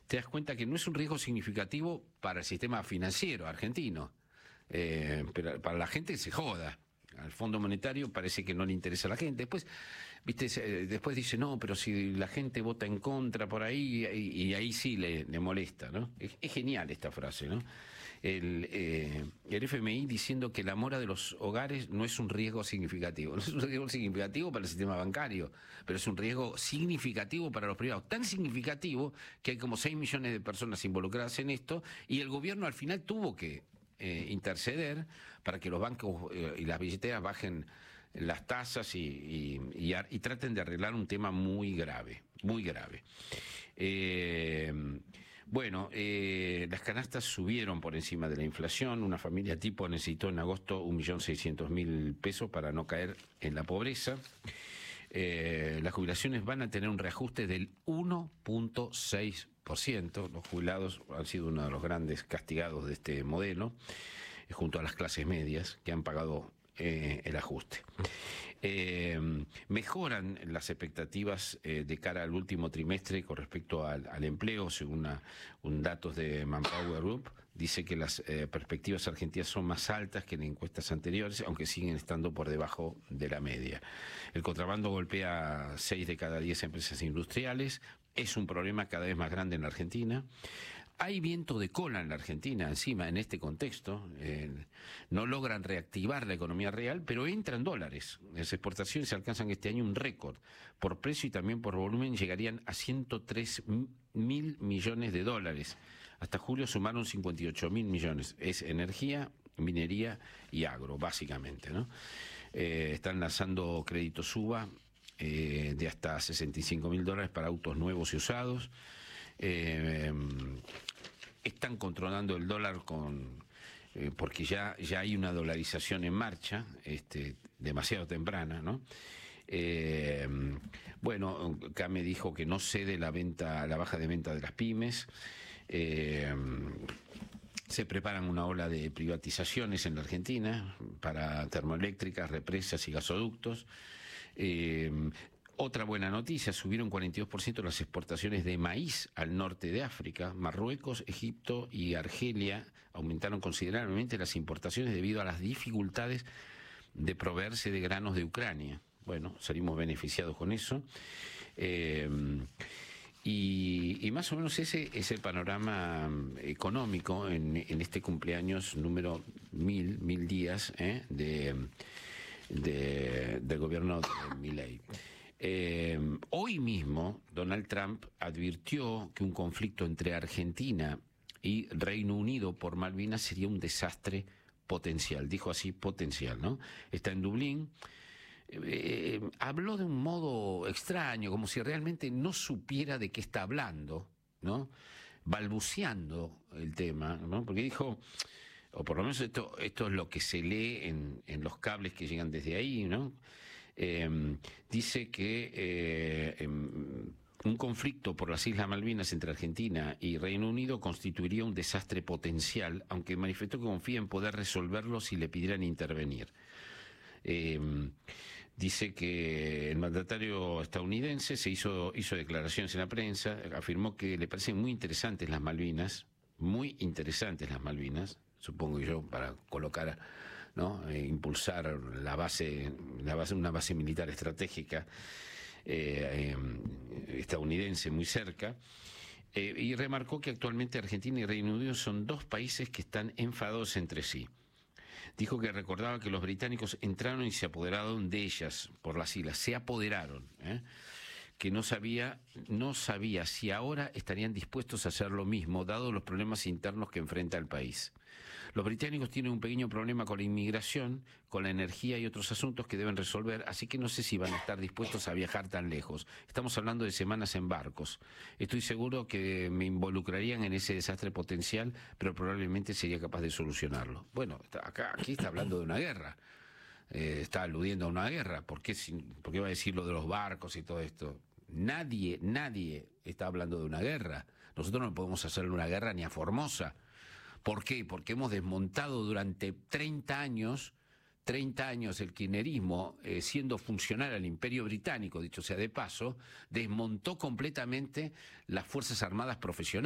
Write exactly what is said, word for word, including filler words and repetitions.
te das cuenta que no es un riesgo significativo para el sistema financiero argentino, eh, pero para la gente se joda. Al Fondo Monetario parece que no le interesa a la gente. Después, viste, después dice, no, pero si la gente vota en contra por ahí, y, y ahí sí le, le molesta, ¿no? Es, es genial esta frase, ¿no? El, eh, el F M I diciendo que la mora de los hogares no es un riesgo significativo. No es un riesgo significativo para el sistema bancario, pero es un riesgo significativo para los privados. Tan significativo que hay como seis millones de personas involucradas en esto, y el gobierno al final tuvo que Eh, interceder para que los bancos eh, y las billeteras bajen las tasas y, y, y, y traten de arreglar un tema muy grave, muy grave. Eh, bueno, eh, las canastas subieron por encima de la inflación. Una familia tipo necesitó en agosto un millón seiscientos mil pesos para no caer en la pobreza. Eh, las jubilaciones van a tener un reajuste del uno punto seis por ciento. Los jubilados han sido uno de los grandes castigados de este modelo, eh, junto a las clases medias que han pagado eh, el ajuste. Eh, mejoran las expectativas eh, de cara al último trimestre con respecto al, al empleo, según una, un datos de Manpower Group. Dice que las eh, perspectivas argentinas son más altas que en encuestas anteriores, aunque siguen estando por debajo de la media. El contrabando golpea a seis de cada diez empresas industriales. Es un problema cada vez más grande en la Argentina. Hay viento de cola en la Argentina, encima, en este contexto. Eh, no logran reactivar la economía real, pero entran dólares. Las exportaciones alcanzan este año un récord. Por precio y también por volumen llegarían a ciento tres mil millones de dólares. Hasta julio sumaron cincuenta y ocho mil millones. Es energía, minería y agro, básicamente, ¿no? Eh, están lanzando créditos SUBA eh, de hasta sesenta y cinco mil dólares para autos nuevos y usados. Eh, están controlando el dólar con eh, porque ya, ya hay una dolarización en marcha, este, demasiado temprana, ¿no? Eh, bueno, Came dijo que no cede la venta, la baja de venta de las pymes. Eh, se preparan una ola de privatizaciones en la Argentina para termoeléctricas, represas y gasoductos. Eh, Otra buena noticia, subieron cuarenta y dos por ciento las exportaciones de maíz al norte de África. Marruecos, Egipto y Argelia aumentaron considerablemente las importaciones debido a las dificultades de proveerse de granos de Ucrania. Bueno, salimos beneficiados con eso. Eh, y, y más o menos ese es el panorama económico en, en este cumpleaños número mil, mil días eh, de, de, del gobierno de Milei. Eh, hoy mismo Donald Trump advirtió que un conflicto entre Argentina y Reino Unido por Malvinas sería un desastre potencial, dijo así potencial, ¿no? Está en Dublín, eh, habló de un modo extraño, como si realmente no supiera de qué está hablando, ¿no? Balbuceando el tema, ¿no? Porque dijo, o por lo menos esto, esto es lo que se lee en, en los cables que llegan desde ahí, ¿no? Eh, dice que eh, eh, un conflicto por las Islas Malvinas entre Argentina y Reino Unido constituiría un desastre potencial, aunque manifestó que confía en poder resolverlo si le pidieran intervenir. Eh, dice que el mandatario estadounidense se hizo, hizo declaraciones en la prensa, afirmó que le parecen muy interesantes las Malvinas, muy interesantes las Malvinas, supongo yo, para colocar, ¿no? Eh, impulsar la base, la base, una base militar estratégica eh, eh, estadounidense muy cerca, eh, y remarcó que actualmente Argentina y Reino Unido son dos países que están enfadados entre sí. Dijo que recordaba que los británicos entraron y se apoderaron de ellas por las islas, se apoderaron, ¿eh? que no sabía, no sabía si ahora estarían dispuestos a hacer lo mismo, dado los problemas internos que enfrenta el país. Los británicos tienen un pequeño problema con la inmigración, con la energía y otros asuntos que deben resolver, así que no sé si van a estar dispuestos a viajar tan lejos. Estamos hablando de semanas en barcos. Estoy seguro que me involucrarían en ese desastre potencial, pero probablemente sería capaz de solucionarlo. Bueno, acá, aquí está hablando de una guerra. Eh, está aludiendo a una guerra. ¿Por qué, ¿Por qué va a decir lo de los barcos y todo esto? Nadie, nadie está hablando de una guerra. Nosotros no podemos hacerle una guerra ni a Formosa. ¿Por qué? Porque hemos desmontado durante treinta años, treinta años el kirchnerismo, eh, siendo funcional al Imperio Británico, dicho sea de paso, desmontó completamente las Fuerzas Armadas profesionales.